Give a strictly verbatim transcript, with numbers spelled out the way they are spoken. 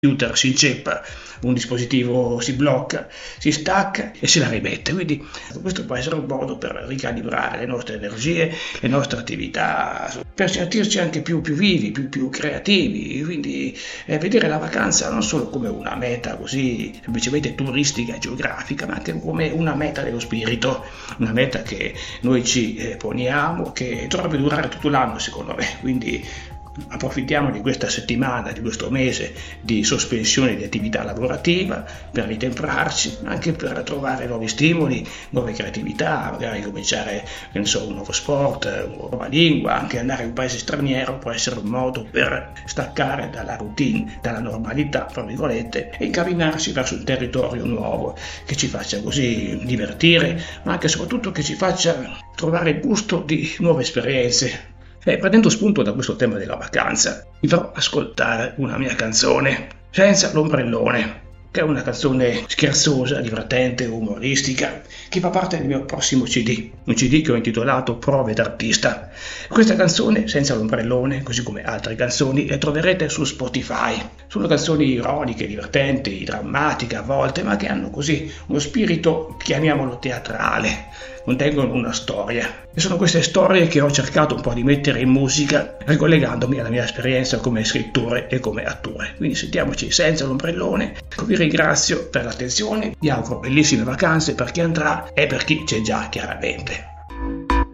computer si inceppa, un dispositivo si blocca, si stacca e se la rimette. Quindi questo può essere un modo per ricalibrare le nostre energie, le nostre attività, per sentirci anche più, più vivi, più, più creativi. Quindi eh, vedere la vacanza non solo come una meta così semplicemente turistica e geografica, ma anche come una meta dello spirito, una meta che noi ci eh, poniamo, che dovrebbe durare tutto l'anno secondo me. Quindi approfittiamo di questa settimana, di questo mese di sospensione di attività lavorativa per ritemprarci, anche per trovare nuovi stimoli, nuove creatività, magari cominciare, che ne so, un nuovo sport, una nuova lingua, anche andare in un paese straniero può essere un modo per staccare dalla routine, dalla normalità, tra virgolette, e incamminarsi verso un territorio nuovo che ci faccia così divertire, ma anche e soprattutto che ci faccia trovare il gusto di nuove esperienze. E prendendo spunto da questo tema della vacanza, vi farò ascoltare una mia canzone, Senza l'ombrellone, che è una canzone scherzosa, divertente, umoristica, che fa parte del mio prossimo C D, un C D che ho intitolato Prove d'artista. Questa canzone, Senza l'ombrellone, così come altre canzoni, le troverete su Spotify. Sono canzoni ironiche, divertenti, drammatiche a volte, ma che hanno così uno spirito, chiamiamolo teatrale, contengono una storia. E sono queste storie che ho cercato un po' di mettere in musica, ricollegandomi alla mia esperienza come scrittore e come attore. Quindi sentiamoci Senza l'ombrellone. Vi ringrazio per l'attenzione, vi auguro bellissime vacanze per chi andrà e per chi c'è già chiaramente.